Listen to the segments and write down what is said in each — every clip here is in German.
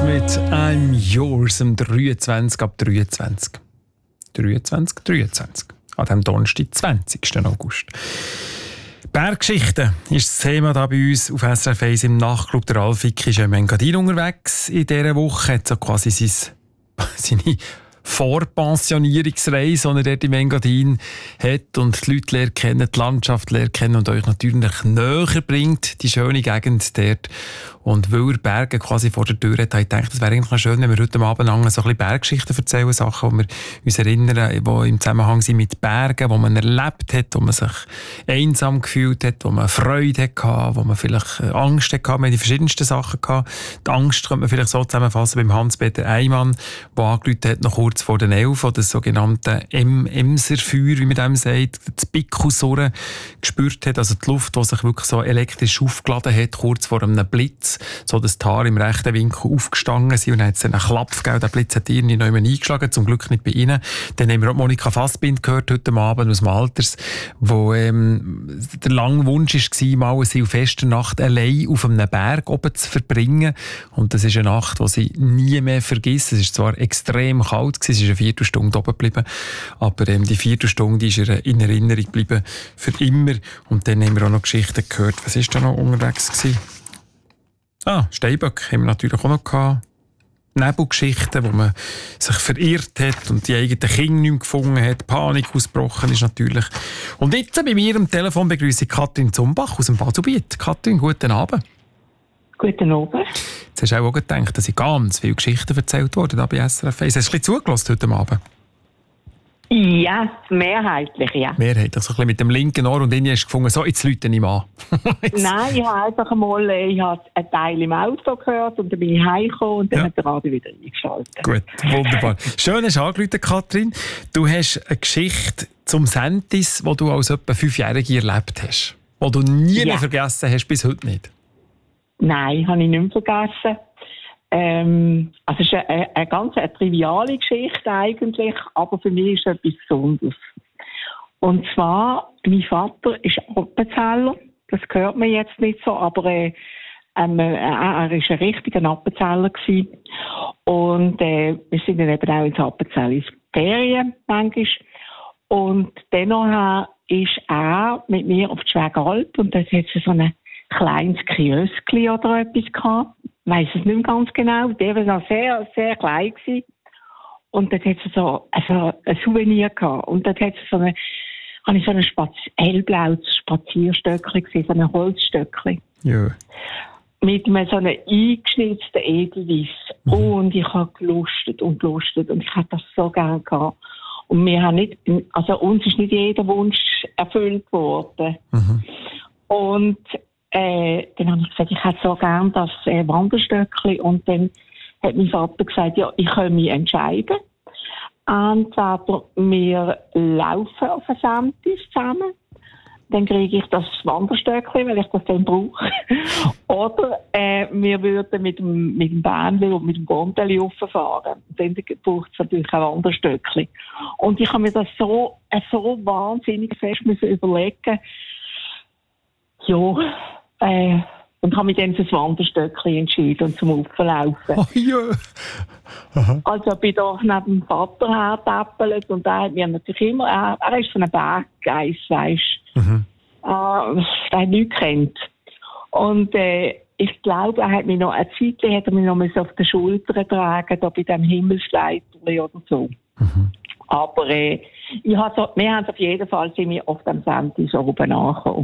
Beatles mit I'm Yours am 23 ab 23. 23. An diesem Donnerstag, 20. August. Berggeschichten ist das Thema da bei uns auf SRF 1 im Nachtclub. Der Ralfik ist im Engadin unterwegs in dieser Woche. Hat so quasi seine Vorpensionierungsreise, die er dort im Engadin hat und die Leute lernen kennen, die Landschaft lernen kennen und euch natürlich näher bringt, die schöne Gegend dort. Und weil er Berge quasi vor der Tür hat, habe ich gedacht, es wäre eigentlich noch schön, wenn wir heute Abend so ein bisschen Berggeschichten erzählen, Sachen, die wir uns erinnern, die im Zusammenhang sind mit Bergen, wo man erlebt hat, wo man sich einsam gefühlt hat, wo man Freude hatte, wo man vielleicht Angst hatte. Wir haben die verschiedensten Sachen gehabt. Die Angst könnte man vielleicht so zusammenfassen beim Hans-Peter Eymann, der angerufen hat, noch kurz vor den 11, das sogenannte Emserfeuer, wie man dem sagt, das Bickelsurren gespürt hat, also die Luft, die sich wirklich so elektrisch aufgeladen hat, kurz vor einem Blitz, so dass die Haare im rechten Winkel aufgestanden sind und dann hat es einen Klapp gegeben, der Blitz hat irgendwie noch eingeschlagen, zum Glück nicht bei ihnen. Dann haben wir auch Monika Fassbind gehört heute Abend aus dem Alters, wo der lange Wunsch war, mal eine Silvesternacht allein auf einem Berg oben zu verbringen, und das ist eine Nacht, die sie nie mehr vergisst. Es war zwar extrem kalt, es ist eine Viertelstunde oben geblieben, aber die Viertelstunde ist ihr in Erinnerung geblieben für immer. Und dann haben wir auch noch Geschichten gehört. Was war da noch unterwegs gewesen? Steinböck haben wir natürlich auch noch gehabt. Nebelgeschichten, wo man sich verirrt hat und die eigenen Kinder nicht mehr gefunden hat. Panik ausgebrochen ist natürlich. Und jetzt bei mir am Telefon begrüße ich Katrin Zumbach aus dem Baselbiet. Katrin, guten Abend. Guten Abend. Jetzt hast du auch gedacht, dass ganz viele Geschichten erzählt wurden da bei SRF 1. Hast du ein bisschen zugelassen heute Abend? Ja, mehrheitlich, ja. Mehrheitlich, so ein bisschen mit dem linken Ohr, und dann hast du gefunden, so, jetzt läute ich mal. Nein, ich habe einfach einmal einen Teil im Auto gehört und dann bin ich heimgekommen und dann hat der Radio wieder eingeschaltet. Gut, wunderbar. Schön, hast du angerufen, Katrin. Du hast eine Geschichte zum Sentis, die du als etwa 5-Jährige erlebt hast, die du nie mehr vergessen hast, bis heute nicht. Nein, habe ich nicht mehr vergessen. Also es ist eine ganz triviale Geschichte eigentlich, aber für mich ist es etwas Besonderes. Und zwar, mein Vater ist Appenzeller, das hört man jetzt nicht so, aber er war ein richtiger Appenzeller gewesen. Und wir sind dann eben auch ins Appenzell ins Ferien manchmal. Und dennoch ist er mit mir auf die Schwägalp und dort hat es so ein kleines Kioskli oder etwas gehabt. Ich weiss es nicht mehr ganz genau. Der war noch sehr, sehr klein gewesen. Und dort hat es so ein Souvenir gehabt. Und dort hat es habe ich so ein hellblaues Spazierstöckchen gesehen, so ein Holzstöckchen. Ja. Mit einem so einem eingeschnitzten Edelweiss. Und ich habe gelustet und ich hätte das so gerne gehabt. Und wir haben nicht, also uns ist nicht jeder Wunsch erfüllt worden. Mhm. Und dann habe ich gesagt, ich hätte so gerne das Wanderstöckchen. Und dann hat mein Vater gesagt, ja, ich kann mich entscheiden. Entweder wir laufen auf ein Sentis zusammen, dann kriege ich das Wanderstöckchen, weil ich das dann brauche. Oder wir würden mit dem Bähnchen und mit dem Gondeli rauffahren. Dann braucht es natürlich ein Wanderstöckchen. Und ich habe mir das so wahnsinnig fest überlegen. Ja, und habe mich dann für das Wanderstöckchen entschieden und zum Auflaufen. Oh ja. Aha. Also bin da neben dem Vater hergetäppelt und er hat mir natürlich immer, er ist von einem Berggeist, weisst du. Mhm. Der hat nichts gekannt. Und ich glaube, er hat mich noch eine Zeit auf den Schultern tragen, da bei diesem Himmelsleiterli oder so. Mhm. Aber wir haben auf jeden Fall, sind wir auf dem Sentis oben angekommen.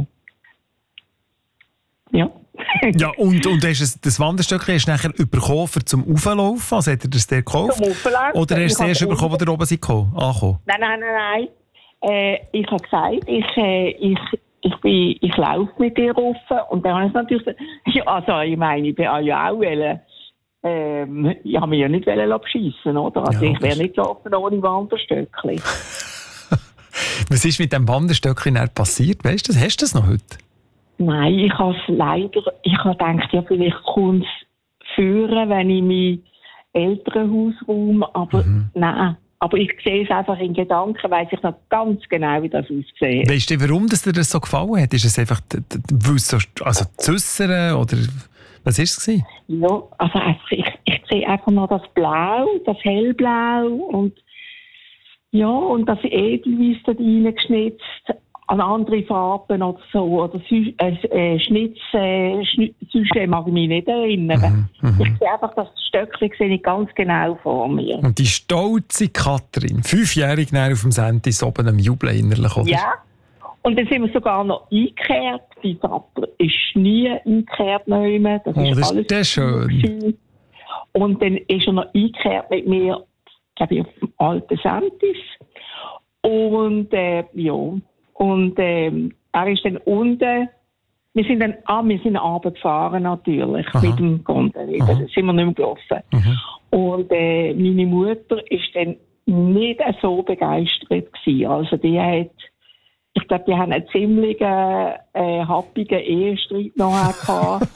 Ja. Ja, und hast das Wanderstöckchen hast du nachher bekommen zum Auflaufen? Also hat er das dir gekauft? Zum Auflaufen. Oder hast du es erst bekommen, als ihr oben seid angekommen? Nein. Ich habe gesagt, ich laufe mit dir rauf. Und dann habe ich natürlich gesagt, ja, also ich meine, ich bin ja auch ich habe mich ja nicht beschissen, oder? Also ja, ich wäre nicht gelaufen ohne Wanderstöckchen. Was ist mit dem Wanderstöckchen passiert? Weißt du das? Hast du das noch heute? Nein, ich habe gedacht, ja, vielleicht kommt es führen, wenn ich mein Elternhaus räume, aber nein. Aber ich sehe es einfach in Gedanken, weiss ich noch ganz genau, wie das aussieht. Weißt du, warum dir das so gefallen hat? Ist es einfach zu äußern oder was war es? Ja, also ich sehe einfach noch das Blau, das Hellblau und das Edelweiss da reingeschnitzt an andere Farben oder so. Oder sonst mag ich mich nicht erinnern. Ich sehe einfach, das Stöckchen sehe ich ganz genau vor mir. Und die stolze Katrin, 5-jährig auf dem Sentis oben am Jubeln innerlich, oder? Ja. Und dann sind wir sogar noch eingekehrt. Mein Vater ist nie eingekehrt. Das ist alles das schön. Und dann ist er noch eingekehrt mit mir, glaube ich, auf dem alten Sentis. Und Und er ist dann unten. Wir sind runter gefahren natürlich. Aha. Mit dem Gondel. Da sind wir nicht mehr gelaufen. Aha. Und meine Mutter ist dann nicht so begeistert gewesen. Also ich glaube, die haben einen ziemlich happigen Ehestreit nachher gehabt,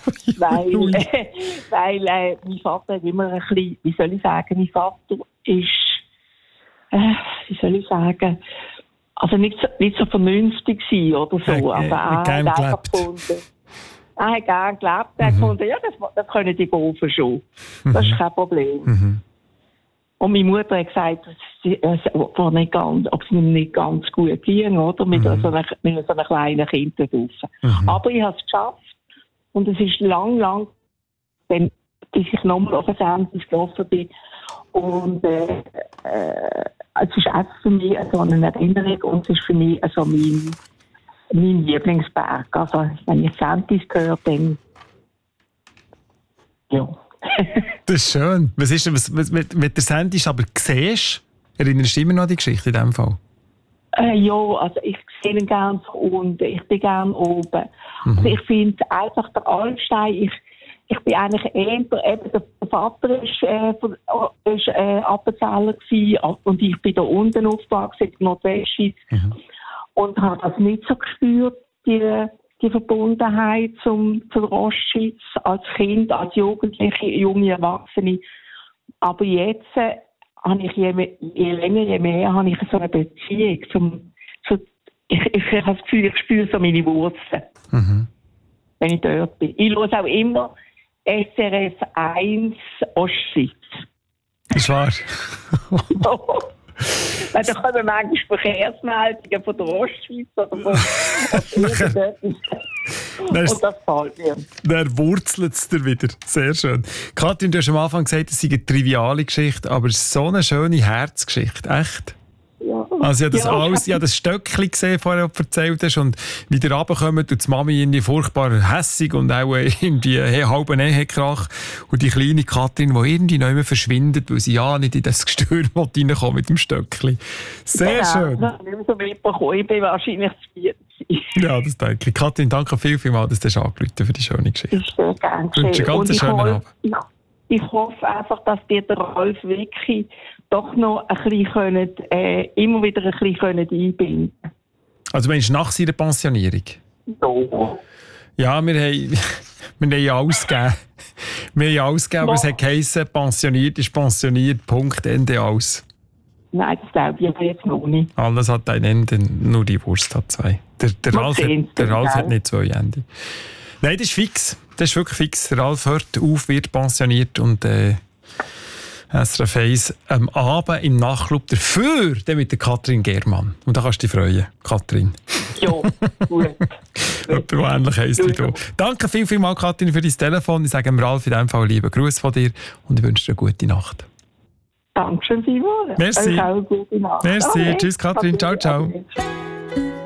weil mein Vater hat immer ein bisschen, wie soll ich sagen, mein Vater ist, also nicht so vernünftig gewesen oder so. Also er hat einfach gefunden, er hat gerne gelebt, er hat gefunden, ja, das können die Golfen schon. Das ist kein Problem. Und meine Mutter hat gesagt, ob es mir nicht ganz gut ging, oder? Mit so einem kleinen Kind da draussen. Aber ich habe es geschafft. Und es ist lang, bis ich nochmal auf ein Sentis gelaufen bin. Und es ist einfach für mich so eine Erinnerung und es ist für mich so mein Lieblingsberg. Also, wenn ich Sentis höre, dann ja. Das ist schön. Was ist denn, was mit der Sentis aber siehst? Erinnerst du immer noch an die Geschichte in diesem Fall? Ja, also ich sehe ihn gerne von unten. Ich bin gerne oben. Also ich finde einfach der Alpstein, ich bin eigentlich eben der Vater ist Appenzeller gewesen und ich bin da unten aufgewachsen in der Nordwestschweiz und habe das nicht so gespürt, die Verbundenheit zur Ostschweiz als Kind, als Jugendliche, junge Erwachsene. Aber jetzt habe ich je länger, je mehr habe ich so eine Beziehung ich habe das Gefühl, ich spüre so meine Wurzeln, wenn ich dort bin. Ich höre auch immer SRF 1 Ostschweiz. Das ist wahr. Weil da kommen manchmal Verkehrsmeldungen von der Ostschweiz oder von irgendetwas. Und das gefällt mir. Dann wurzelt es dir wieder. Sehr schön. Katrin, du hast am Anfang gesagt, es sei eine triviale Geschichte, aber es ist so eine schöne Herzgeschichte. Echt? Ja. Also ich habe das Stöckchen gesehen, vorher erzählt hast, und wie ihr runterkommt und die Mami irgendwie furchtbar hässig und auch irgendwie halben Ehekrach und die kleine Katrin, die irgendwie nicht mehr verschwindet, weil sie ja nicht in das Gestür reinkommt mit dem Stöckchen. Sehr schön. Ich habe nicht mehr so mitbekommen. Ich bin wahrscheinlich zu spät. Ja, das denke ich. Katrin, danke vielmals, dass du angerufen hast für die schöne Geschichte. Ich bin gerne geschehen. Ich wünsche einen ganz schönen Abend. Ich hoffe einfach, dass dir der Ralf wirklich doch noch ein bisschen immer wieder ein bisschen einbinden können. Also meinst du nach seiner Pensionierung? Ja, wir haben ja alles gegeben. Aber es hat geheissen, pensioniert ist pensioniert, Punkt, Ende, aus. Nein, das glaube ich jetzt noch nicht. Alles hat ein Ende, nur die Wurst hat zwei. Der Ralf hat nicht zwei Ende. Nein, das ist fix. Das ist wirklich fix. Der Ralf hört auf, wird pensioniert und SRF 1 am Abend im Nachtclub dafür mit der Katrin Germann. Und da kannst du dich freuen, Katrin. Ja, gut. Jemand, der ähnlich heisst wie du. Danke vielmals, Katrin, für dein Telefon. Ich sage dem Ralf in diesem Fall lieben Gruß von dir und ich wünsche dir eine gute Nacht. Dankeschön vielmals. Merci. Euch auch eine gute Nacht. Merci. Okay. Tschüss, Katrin. Ciao, ciao.